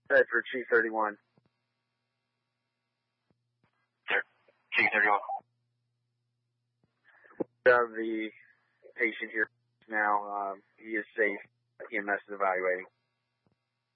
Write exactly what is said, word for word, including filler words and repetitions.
Head for Chief thirty-one. Sir, Chief thirty-one. We have the patient here now. Um, he is safe. E M S is evaluating.